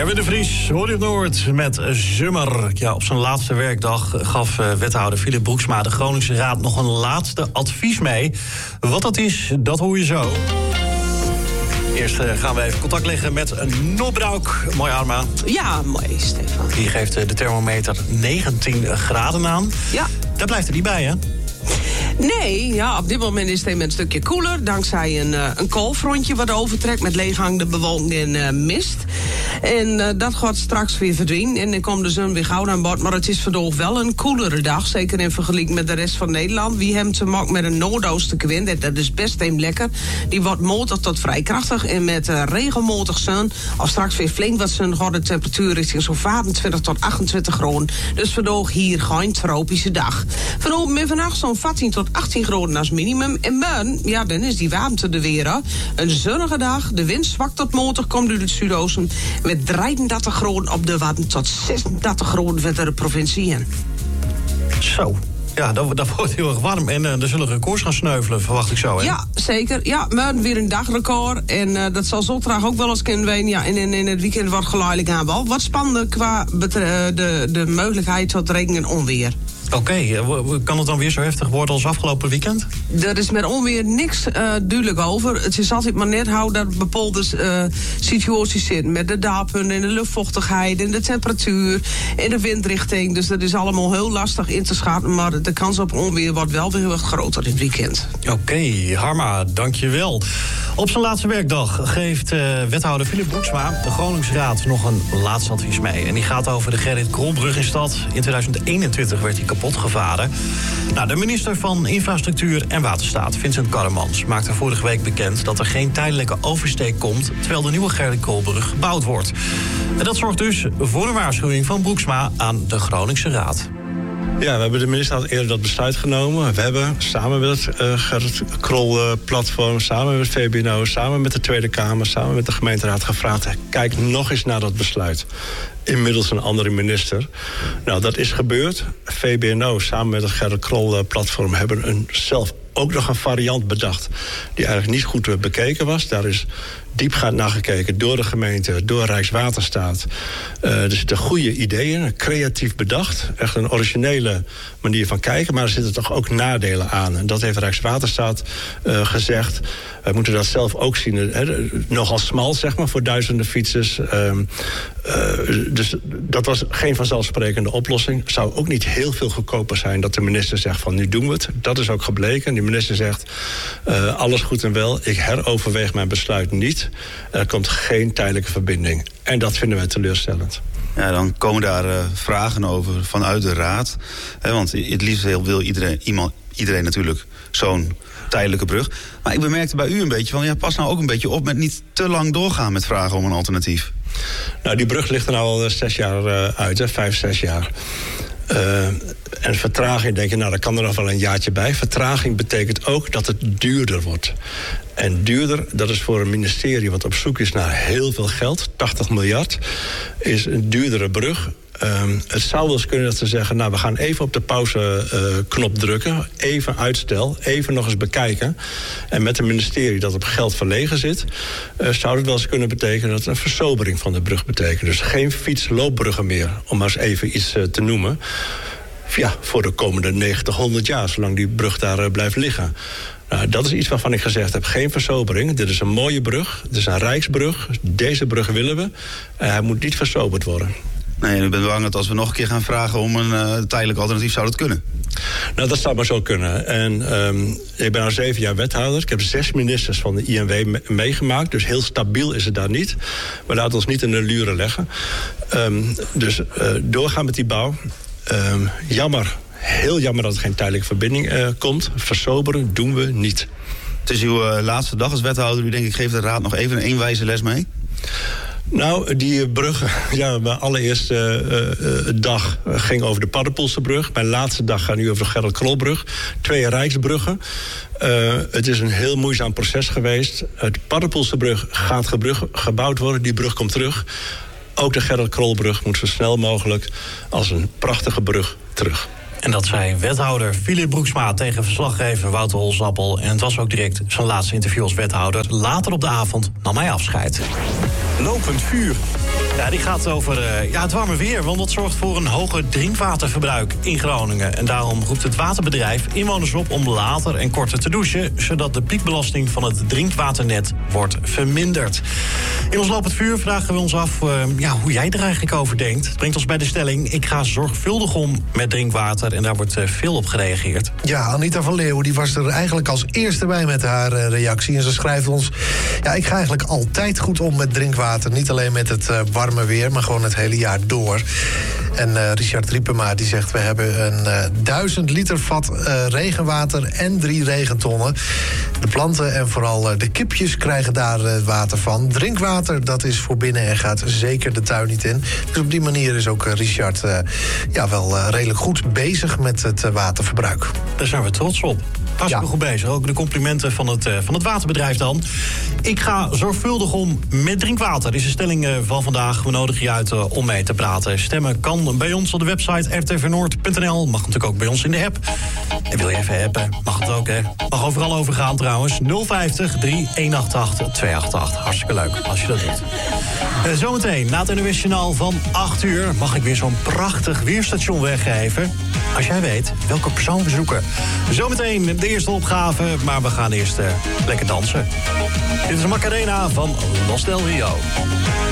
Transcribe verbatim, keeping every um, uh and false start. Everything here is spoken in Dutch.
Erwin de Vries, hoor je Noord met Zummer. Ja, op zijn laatste werkdag gaf uh, wethouder Philip Broeksma de Groningse Raad nog een laatste advies mee. Wat dat is, dat hoor je zo. Eerst uh, gaan we even contact leggen met een Nobbrauk. Mooi, Arma. Ja, mooi, Stefan. Die geeft uh, de thermometer negentien graden aan. Ja. Daar blijft er niet bij, hè? Nee, ja, op dit moment is het even een stukje koeler. Dankzij een, uh, een koolfrontje wat overtrekt met leeghangende bewolking en uh, mist. En uh, dat gaat straks weer verdwijnen. En dan komt de zon weer gauw aan bod. Maar het is vandaag wel een koelere dag. Zeker in vergelijking met de rest van Nederland. Wie hem te maken met een noordoostenwind. En dat is best een lekker. Die wordt matig tot vrij krachtig. En met uh, regelmatig zon. Als straks weer flink wat zon gaat de temperatuur richting zo'n vijfentwintig tot achtentwintig graden. Dus vandaag hier geen tropische dag. Vanavond en vannacht zo'n veertien tot achttien graden als minimum. En morgen, ja, dan is die warmte er weer. Hè. Een zonnige dag. De wind zwakt tot matig komt uit het zuidoosten. Met drieëndertig graden op de Wadden tot zesendertig graden verder de provincie in. Zo. Ja, dat, dat wordt heel erg warm. En uh, er zullen records gaan sneuvelen, verwacht ik zo, hè? Ja, zeker. Ja, maar weer een dagrecord. En uh, dat zal zondag ook wel eens kunnen weten. Ja, en in, in het weekend wordt geleidelijk aan wel wat spannender qua betre- de, de mogelijkheid tot regen en onweer. Oké, okay, kan het dan weer zo heftig worden als afgelopen weekend? Er is met onweer niks uh, duidelijk over. Het is altijd maar net hoe dat bepaalde uh, situaties zitten. Met de daadpunten en de luchtvochtigheid en de temperatuur en de windrichting. Dus dat is allemaal heel lastig in te schatten. Maar de kans op onweer wordt wel weer heel erg groter dit weekend. Oké, okay, Harma, dankjewel. Op zijn laatste werkdag geeft uh, wethouder Philip Broeksma de Groningse Raad nog een laatste advies mee. En die gaat over de Gerrit Krolbrug in stad. In tweeduizend eenentwintig werd die kapot gevaren. Nou, de minister van Infrastructuur en Waterstaat, Vincent Karremans, maakte vorige week bekend dat er geen tijdelijke oversteek komt terwijl de nieuwe Gerrit Krolbrug gebouwd wordt. En dat zorgt dus voor een waarschuwing van Broeksma aan de Groningse Raad. Ja, we hebben de minister al eerder dat besluit genomen. We hebben samen met het uh, Gerrit Krol-platform, uh, samen met het V B N O, samen met de Tweede Kamer, samen met de gemeenteraad gevraagd: kijk nog eens naar dat besluit. Inmiddels een andere minister. Nou, dat is gebeurd. V B N O samen met het Gerrit Krol-platform hebben een zelf ook nog een variant bedacht die eigenlijk niet goed bekeken was. Daar is diepgaand naar gekeken door de gemeente, door Rijkswaterstaat. Uh, er zitten goede ideeën, creatief bedacht. Echt een originele manier van kijken, maar er zitten toch ook nadelen aan. En dat heeft Rijkswaterstaat uh, gezegd. Wij moeten dat zelf ook zien. Hè, nogal smal, zeg maar, voor duizenden fietsers. Uh, uh, dus dat was geen vanzelfsprekende oplossing. Het zou ook niet heel veel goedkoper zijn dat de minister zegt van nu doen we het. Dat is ook gebleken. De minister zegt uh, alles goed en wel. Ik heroverweeg mijn besluit niet. Er komt geen tijdelijke verbinding. En dat vinden wij teleurstellend. Ja, dan komen daar uh, vragen over vanuit de raad. He, want het liefst wil iedereen, iemand, iedereen natuurlijk zo'n tijdelijke brug. Maar ik bemerkte bij u een beetje van, ja, pas nou ook een beetje op met niet te lang doorgaan met vragen om een alternatief. Nou, die brug ligt er nou al zes jaar uh, uit, hè, vijf, zes jaar. Uh, en vertraging, denk je, nou, daar kan er nog wel een jaartje bij. Vertraging betekent ook dat het duurder wordt. En duurder, dat is voor een ministerie wat op zoek is naar heel veel geld, tachtig miljard, is een duurdere brug. Um, het zou wel eens kunnen dat ze zeggen, nou, we gaan even op de pauzeknop uh, drukken. Even uitstel, even nog eens bekijken. En met een ministerie dat op geld verlegen zit, Uh, zou het wel eens kunnen betekenen dat het een versobering van de brug betekent. Dus geen fietsloopbruggen meer, om maar eens even iets uh, te noemen. Ja, voor de komende negentig, honderd jaar, zolang die brug daar uh, blijft liggen. Nou, dat is iets waarvan ik gezegd heb, geen versobering. Dit is een mooie brug, dit is een rijksbrug. Deze brug willen we. En hij moet niet versoberd worden. Nee, ik ben bang dat als we nog een keer gaan vragen om een uh, tijdelijk alternatief, zou dat kunnen? Nou, dat zou maar zo kunnen. En um, ik ben al zeven jaar wethouder. Ik heb zes ministers van de I N W me- meegemaakt. Dus heel stabiel is het daar niet. Maar laten we ons niet in de luren leggen. Um, dus uh, doorgaan met die bouw. Um, jammer, heel jammer dat er geen tijdelijke verbinding uh, komt. Versoberen doen we niet. Het is uw uh, laatste dag als wethouder. U denkt, ik geef de raad nog even een eenwijze les mee? Nou, die brug, ja, mijn allereerste uh, uh, dag ging over de Paddepoelsebrug. Mijn laatste dag gaat nu over de Gerrit Krolbrug. Twee rijksbruggen. Uh, het is een heel moeizaam proces geweest. Het Paddepoelsebrug gaat gebrug, gebouwd worden. Die brug komt terug. Ook de Gerrit Krolbrug moet zo snel mogelijk als een prachtige brug terug. En dat zei wethouder Philip Broeksma tegen verslaggever Wouter Holsappel. En het was ook direct zijn laatste interview als wethouder. Later op de avond nam hij afscheid. Lopend vuur. Ja, die gaat over uh, ja, het warme weer, want dat zorgt voor een hoger drinkwaterverbruik in Groningen. En daarom roept het waterbedrijf inwoners op om later en korter te douchen, zodat de piekbelasting van het drinkwaternet wordt verminderd. In ons lopend vuur vragen we ons af uh, ja, hoe jij er eigenlijk over denkt. Het brengt ons bij de stelling: ik ga zorgvuldig om met drinkwater. En daar wordt uh, veel op gereageerd. Ja, Anita van Leeuwen die was er eigenlijk als eerste bij met haar uh, reactie. En ze schrijft ons: ja, ik ga eigenlijk altijd goed om met drinkwater. Niet alleen met het uh, warme weer, maar gewoon het hele jaar door. En uh, Richard Riepema die zegt: we hebben een uh, duizend liter vat uh, regenwater en drie regentonnen. De planten en vooral uh, de kipjes krijgen daar uh, water van. Drinkwater, dat is voor binnen en gaat zeker de tuin niet in. Dus op die manier is ook uh, Richard uh, ja, wel uh, redelijk goed bezig met het uh, waterverbruik. Daar zijn we trots op. Hartstikke ja. goed bezig. Ook de complimenten van het, uh, van het waterbedrijf dan. Ik ga zorgvuldig om met drinkwater. Is de stelling uh, van vandaag. We nodigen je uit uh, om mee te praten. Stemmen kan bij ons op de website r t v noord punt n l. Mag natuurlijk ook bij ons in de app. En wil je even appen? Mag het ook, hè? Mag overal over gaan trouwens. nul vijftig, drie een acht acht, twee acht acht. Hartstikke leuk als je dat doet. Uh, zometeen, na het N O S-journaal van acht uur... mag ik weer zo'n prachtig weerstation weggeven. Als jij weet welke persoon we zoeken. Zometeen de eerste opgave, maar we gaan eerst uh, lekker dansen. Dit is Macarena van Los Del Rio.